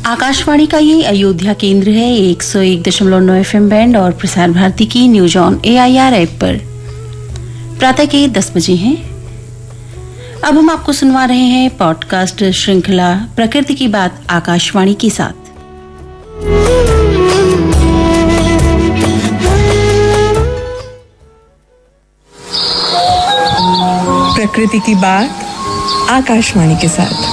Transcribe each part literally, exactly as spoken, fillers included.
आकाशवाणी का ये अयोध्या केंद्र है एक सौ एक दशमलव नौ एफ एम बैंड और प्रसार भारती की news on A I R app पर प्रातः के दस बजे हैं। अब हम आपको सुनवा रहे हैं पॉडकास्ट श्रृंखला प्रकृति की बात आकाशवाणी के साथ। प्रकृति की बात आकाशवाणी के साथ।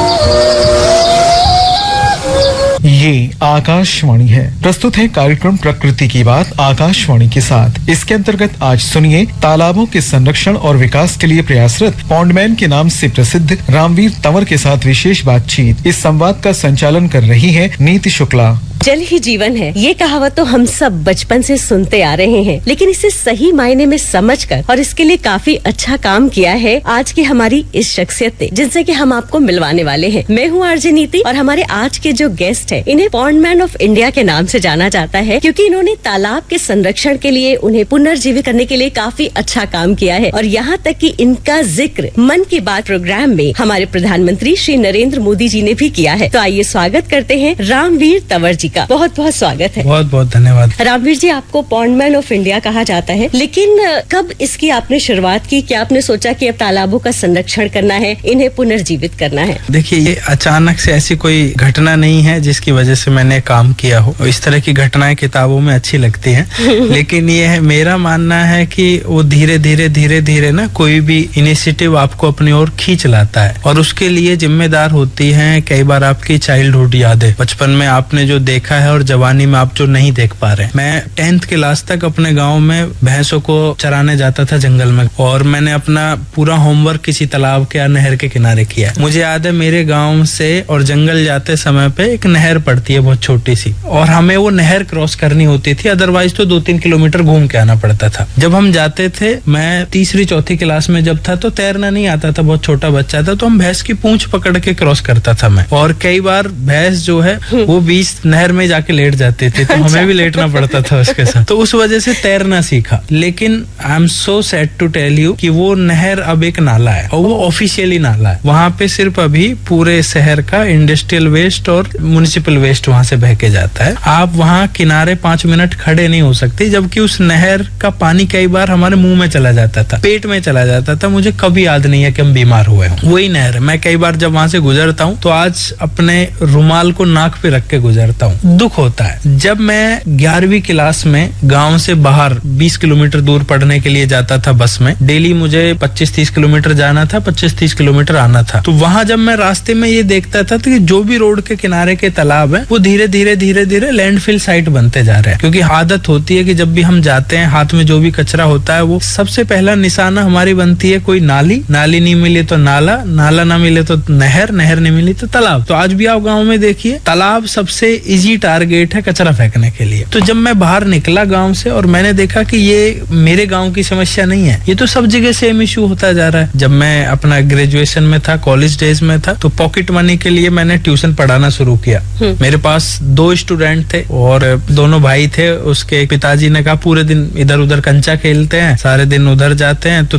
ये आकाशवाणी है। प्रस्तुत है कार्यक्रम प्रकृति की बात आकाशवाणी के साथ। इसके अंतर्गत आज सुनिए तालाबों के संरक्षण और विकास के लिए प्रयासरत पॉन्डमैन के नाम से प्रसिद्ध रामवीर तंवर के साथ विशेष बातचीत। इस संवाद का संचालन कर रही है नीति शुक्ला। जल ही जीवन है, ये कहावत तो हम सब बचपन से सुनते आ रहे हैं, लेकिन इसे सही मायने में समझकर और इसके लिए काफी अच्छा काम किया है आज की हमारी इस शख्सियत ने, जिनसे कि हम आपको मिलवाने वाले हैं। मैं हूँ आरजे नीति और हमारे आज के जो गेस्ट है इन्हें पॉन्डमैन ऑफ इंडिया के नाम से जाना जाता है, क्योंकि इन्होंने तालाब के संरक्षण के लिए, उन्हें पुनर्जीवित करने के लिए काफी अच्छा काम किया है। और यहाँ तक कि इनका जिक्र मन की बात प्रोग्राम में हमारे प्रधानमंत्री श्री नरेंद्र मोदी जी ने भी किया है। तो आइए स्वागत करते हैं रामवीर तंवर जी का। बहुत बहुत स्वागत है। बहुत बहुत धन्यवाद। रामवीर जी, आपको पॉन्डमैन ऑफ इंडिया कहा जाता है, लेकिन कब इसकी आपने शुरुआत की? क्या आपने सोचा कि अब तालाबों का संरक्षण करना है, इन्हें पुनर्जीवित करना है? देखिए, ये अचानक से ऐसी कोई घटना नहीं है जिसकी वजह से मैंने काम किया हो। इस तरह की घटनाएं किताबों में अच्छी लगती हैं, लेकिन ये है, मेरा मानना है कि वो धीरे धीरे धीरे धीरे ना कोई भी इनिशिएटिव आपको अपनी ओर खींच लाता है, और उसके लिए जिम्मेदार होती है कई बार आपकी चाइल्डहुड यादें। बचपन में आपने जो देखा है और जवानी में आप जो नहीं देख पा रहे। मैं टेंथ क्लास तक अपने गांव में भैंसों को चराने जाता था जंगल में, और मैंने अपना पूरा होमवर्क किसी तालाब के या नहर के किनारे किया। मुझे याद है, मेरे गांव से और जंगल जाते समय पे एक नहर पड़ती है बहुत छोटी सी, और हमें वो नहर क्रॉस करनी होती थी, अदरवाइज तो दो तीन किलोमीटर घूम के आना पड़ता था। जब हम जाते थे, मैं तीसरी चौथी क्लास में जब था, तो तैरना नहीं आता था, बहुत छोटा बच्चा था, तो हम भैंस की पूंछ पकड़ के क्रॉस करता था मैं। और कई बार भैंस जो है वो बीच नहर में जाके लेट जाते थे, तो हमें भी लेटना पड़ता था उसके साथ। तो उस वजह से तैरना सीखा। लेकिन I am so sad to tell you कि वो नहर अब एक नाला है, और वो ऑफिशियली नाला है। वहाँ पे सिर्फ अभी पूरे शहर का इंडस्ट्रियल वेस्ट और म्युनिसिपल वेस्ट वहाँ से बह के जाता है। आप वहाँ किनारे पांच मिनट खड़े नहीं हो सकते, जबकि उस नहर का पानी कई बार हमारे मुंह में चला जाता था, पेट में चला जाता था। मुझे कभी याद नहीं है कि हम बीमार हुए हों। वही नहर है। मैं कई बार जब वहाँ से गुजरता हूँ तो आज अपने रुमाल को नाक पे रख के गुजरता हूँ। दुख होता है। जब मैं ग्यारहवीं क्लास में गांव से बाहर बीस किलोमीटर दूर पढ़ने के लिए जाता था बस में, डेली मुझे पच्चीस तीस किलोमीटर जाना था, पच्चीस तीस किलोमीटर आना था। तो वहां जब मैं रास्ते में ये देखता था तो कि जो भी रोड के किनारे के तालाब है वो धीरे धीरे धीरे धीरे लैंडफिल साइट बनते जा रहे हैं। क्योंकि आदत होती है कि जब भी हम जाते हैं, हाथ में जो भी कचरा होता है, वो सबसे पहला निशाना हमारी बनती है कोई नाली, नाली नहीं मिले तो नाला, नाला ना मिले तो नहर, नहर नहीं मिली तो तालाब। तो आज भी आप गाँव में देखिए, तालाब सबसे इजी टारगेट है कचरा फेंकने के लिए। तो जब मैं बाहर निकला गांव से और मैंने देखा कि ये मेरे गांव की समस्या नहीं है, ये तो सब जगह सेम इशू होता जा रहा है। जब मैं अपना ग्रेजुएशन में था, कॉलेज डेज में था, तो पॉकेट मनी के लिए मैंने ट्यूशन पढ़ाना शुरू किया। मेरे पास दो स्टूडेंट थे और दोनों भाई थे। उसके पिताजी ने कहा पूरे दिन इधर उधर कंचा खेलते हैं, सारे दिन उधर जाते हैं, तो